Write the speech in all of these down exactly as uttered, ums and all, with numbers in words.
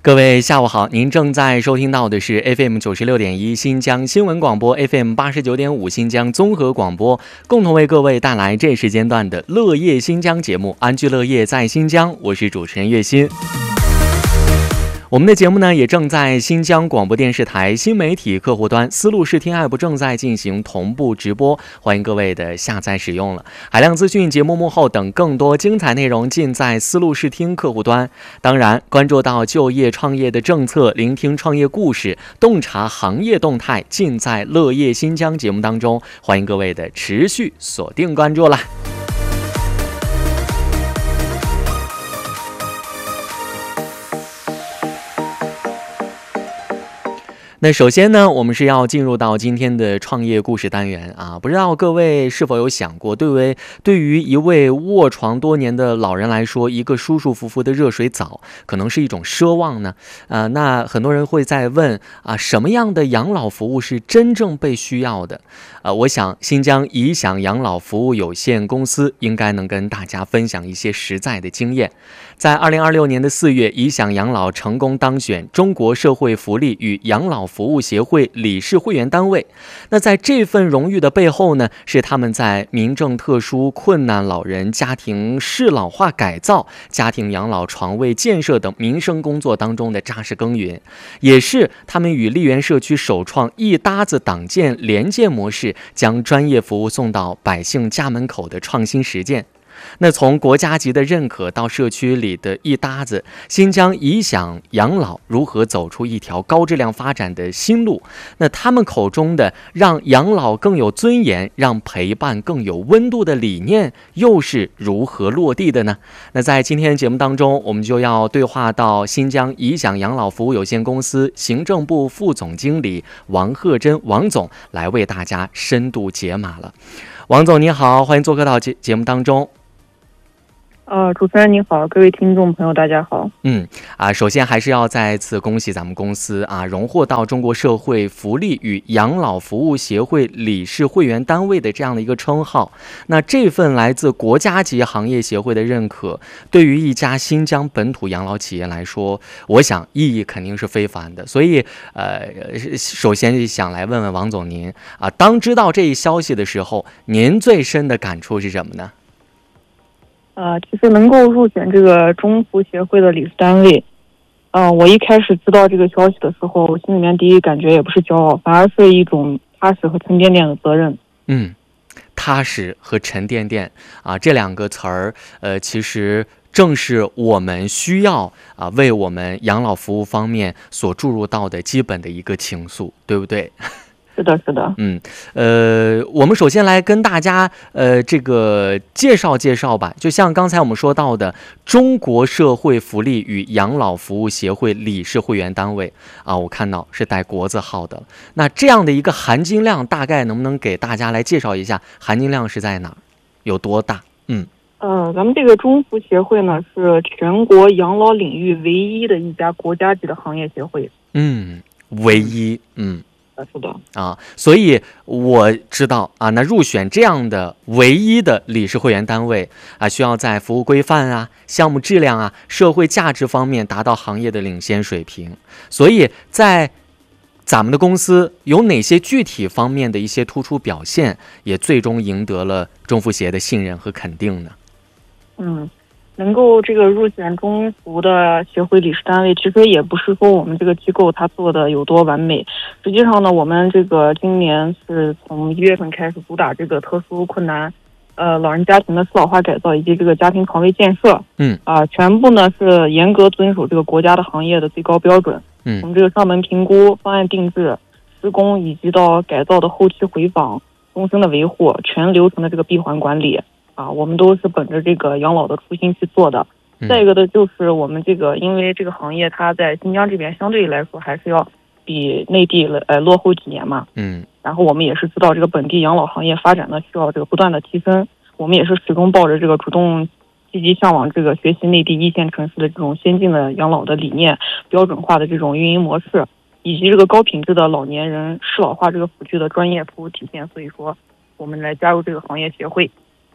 各位下午好，您正在收听到的是 F M 九十六点一新疆新闻广播 F M 八十九点五新疆综合广播，共同为各位带来这时间段的乐业新疆节目，安居乐业在新疆，我是主持人岳鑫。我们的节目呢，也正在新疆广播电视台新媒体客户端丝路视听 App 正在进行同步直播，欢迎各位的下载使用了。海量资讯、节目幕后等更多精彩内容尽在丝路视听客户端。当然，关注到就业创业的政策，聆听创业故事，洞察行业动态，尽在乐业新疆节目当中。欢迎各位的持续锁定关注啦。那首先呢，我们是要进入到今天的创业故事单元啊，不知道各位是否有想过，对于对于一位卧床多年的老人来说，一个舒舒服服的热水澡可能是一种奢望呢？呃，那很多人会在问啊，什么样的养老服务是真正被需要的？呃，我想新疆颐享养老服务有限公司应该能跟大家分享一些实在的经验。在二零二六年的四月，颐享养老成功当选中国社会福利与养老服务协会理事会员单位。那在这份荣誉的背后呢，是他们在民政特殊困难老人家庭适老化改造、家庭养老床位建设等民生工作当中的扎实耕耘，也是他们与丽园社区首创一搭子党建联建模式，将专业服务送到百姓家门口的创新实践。那从国家级的认可到社区里的一搭子，新疆颐享养老如何走出一条高质量发展的新路？那他们口中的让养老更有尊严，让陪伴更有温度的理念，又是如何落地的呢？那在今天的节目当中，我们就要对话到新疆颐享养老服务有限公司行政部副总经理王鹤珍王总来为大家深度解码了。王总你好，欢迎做客到节节目当中。 呃，主持人你好，各位听众朋友大家好。 嗯啊，首先还是要再次恭喜咱们公司啊，荣获到中国社会福利与养老服务协会理事会员单位的这样的一个称号。那这份来自国家级行业协会的认可，对于一家新疆本土养老企业来说，我想意义肯定是非凡的。所以呃，首先想来问问王总您啊，当知道这一消息的时候，您最深的感触是什么呢？ 呃，其实能够入选这个中福协会的理事单位，呃，我一开始知道这个消息的时候，我心里面第一感觉也不是骄傲，反而是一种踏实和沉甸甸的责任。 嗯，踏实和沉甸甸啊，这两个词儿，呃，其实正是我们需要啊，为我们养老服务方面所注入到的基本的一个情愫，对不对？ 是的，是的。 嗯，呃，我们首先来跟大家呃这个介绍介绍吧。就像刚才我们说到的，中国社会福利与养老服务协会理事会员单位啊，我看到是带国字号的。那这样的一个含金量，大概能不能给大家来介绍一下含金量是在哪儿，有多大？嗯。 呃，咱们这个中福协会呢，是全国养老领域唯一的一家国家级的行业协会。 嗯，唯一。嗯。 是的啊，所以我知道啊，那入选这样的唯一的理事会员单位啊，需要在服务规范啊、项目质量啊、社会价值方面达到行业的领先水平。所以在咱们的公司有哪些具体方面的一些突出表现，也最终赢得了中福协的信任和肯定呢？ 嗯。能够这个入选中福的协会理事单位，其实也不是说我们这个机构它做的有多完美。实际上呢，我们这个今年是从一月份开始主打这个特殊困难呃老人家庭的适老化改造以及这个家庭床位建设。 嗯啊、呃，全部呢是严格遵守这个国家的行业的最高标准。 嗯， 从这个上门评估、方案定制、施工以及到改造的后期回访、终身的维护、全流程的这个闭环管理。啊，我们都是本着这个养老的初心去做的。再一个的就是我们这个，因为这个行业它在新疆这边相对来说还是要比内地呃落后几年嘛。 嗯。 然后我们也是知道这个本地养老行业发展呢需要这个不断的提升，我们也是始终抱着这个主动积极向往这个学习内地一线城市的这种先进的养老的理念、标准化的这种运营模式，以及这个高品质的老年人适老化这个辅具的专业服务体现。所以说，我们来加入这个行业协会。啊，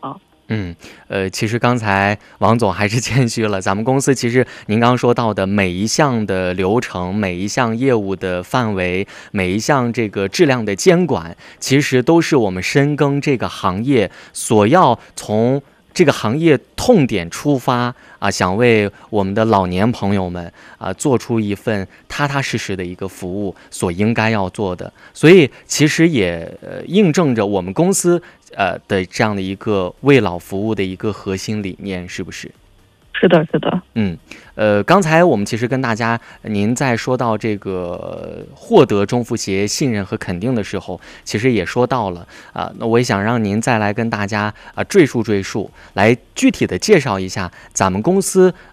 嗯，呃，其实刚才王总还是谦虚了。咱们公司其实您刚刚说到的每一项的流程、每一项业务的范围、每一项这个质量的监管，其实都是我们深耕这个行业所要从这个行业痛点出发啊，想为我们的老年朋友们啊做出一份踏踏实实的一个服务所应该要做的。所以其实也呃印证着我们公司呃的这样的一个为老服务的一个核心理念，是不是？ 是的，是的。 嗯，呃，刚才我们其实跟大家，您在说到这个获得中福协信任和肯定的时候，其实也说到了啊、呃。那我也想让您再来跟大家啊、呃、赘述赘述，来具体的介绍一下咱们公司